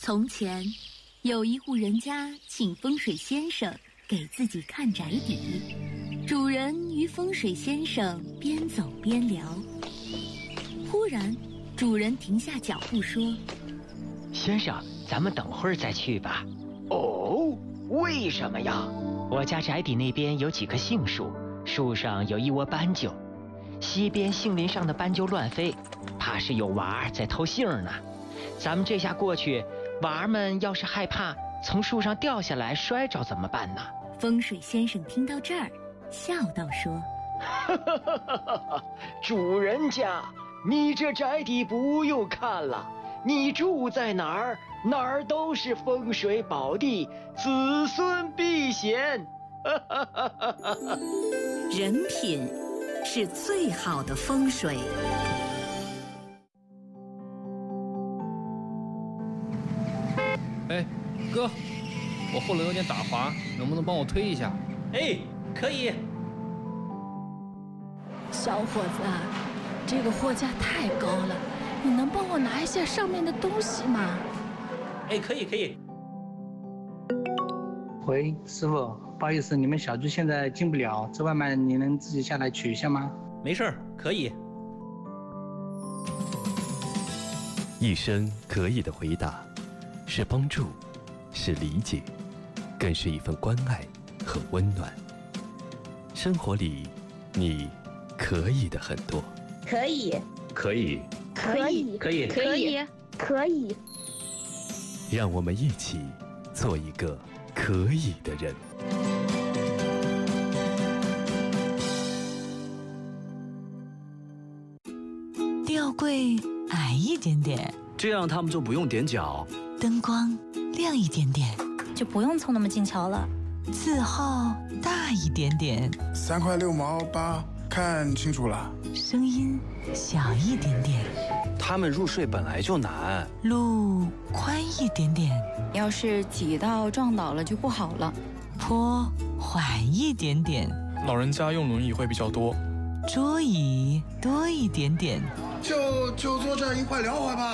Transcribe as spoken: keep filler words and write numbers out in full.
从前，有一户人家请风水先生给自己看宅邸。主人与风水先生边走边聊，忽然，主人停下脚步说：“ 先生，咱们等会儿再去吧。”“ 哦，为什么呀？”“ 我家宅邸那边有几棵杏树，树上有一窝斑鸠，西边杏林上的斑鸠乱飞，怕是有娃儿在偷杏呢。咱们这下过去，娃儿们要是害怕从树上掉下来摔着怎么办呢？” 风水先生听到这儿，笑道说：“ 哈哈哈哈哈！主人家，你这宅邸不用看了，你住在哪儿，哪儿都是风水宝地，子孙避险。”哈哈哈哈哈！ 人品是最好的风水。 哎，哥，我后轮有点打滑，能不能帮我推一下？ 哎，可以。 小伙子，这个货架太高了，你能帮我拿一下上面的东西吗？ 哎，可以可以。 喂，师傅，不好意思，你们小区现在进不了，这外卖你能自己下来取一下吗？ 没事儿，可以。 一声可以的回答，是帮助，是理解，更是一份关爱和温暖。生活里，你可以的很多。 可以， 可以， 可以， 可以， 可以，可以。 让我们一起做一个可以的人。 吊柜矮一点点， 这样他们就不用踮脚。 灯光亮一点点， 就不用凑那么近瞧了。 字号大一点点， 三块六毛八，看清楚了。 声音小一点点， 他们入睡本来就难。 路宽一点点， 要是挤到撞倒了就不好了。 坡缓一点点， 老人家用轮椅会比较多。 桌椅多一点点， 就就坐这儿一块聊会吧。